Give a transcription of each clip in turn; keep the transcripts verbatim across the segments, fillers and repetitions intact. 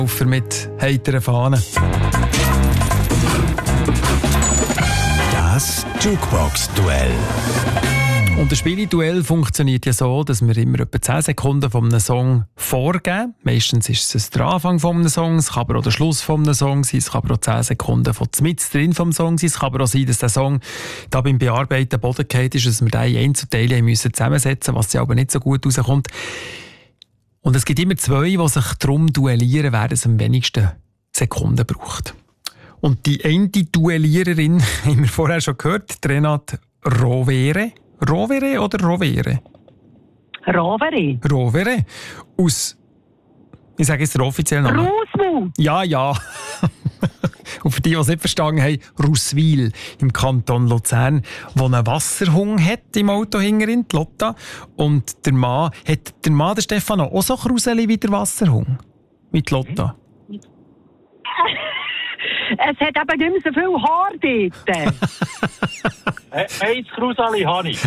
mit heiteren Fahnen. Das Jukebox-Duell. Und das Spielduell funktioniert ja so, dass wir immer etwa zehn Sekunden von einem Song vorgeben. Meistens ist es der Anfang von einem Song, es kann aber auch der Schluss von einem Song sein, es kann aber auch zehn Sekunden von mitten drin vom Song sein, es kann aber auch sein, dass der Song da beim Bearbeiten Boden gefallen ist, dass wir da in Einzelteile müssen zusammensetzen müssen, was ja aber nicht so gut rauskommt. Und es gibt immer zwei, die sich darum duellieren, wer es am wenigsten Sekunden braucht. Und die eine Duelliererin haben wir vorher schon gehört, Renate Rovere. Rovere oder Rovere? Rovere. Rovere. Aus, ich sage jetzt den offiziellen Namen. Ruswil. Ja, ja. Und für die, die es nicht verstanden haben, Ruswil im Kanton Luzern, wo einen Wasserhung hat im Auto hinterin, die Lotta. Und der Mann, hat der Mann, der Stefano, auch so Kruseli wie der Wasserhung? Wie die Lotta? Es hat aber nicht mehr so viel Haar dort. Eins Kruseli habe ich.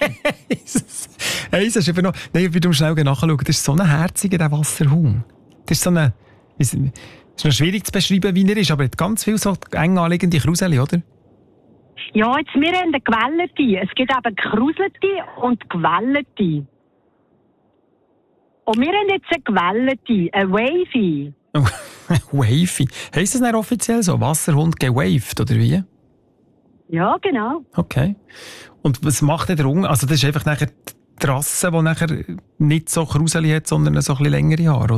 Eins ist eben noch... Nein, ich will schnell nachschauen. Das ist so ein herziger, der Wasserhung. Das ist so eine... Es ist noch schwierig zu beschreiben, wie er ist, aber er hat ganz viele so eng anliegende Kruseli, oder? Ja, jetzt, wir haben eine Gewellete. Es gibt eben Kruselte und Gewellete. Und wir haben jetzt eine Gewellete, eine Wavy. Wavy. Heisst das nicht offiziell so? Wasserhund gewaved, oder wie? Ja, genau. Okay. Und was macht der Unge? Also das ist einfach nachher die Rasse, die nachher nicht so Kruseli hat, sondern so ein bisschen längere Haare, oder?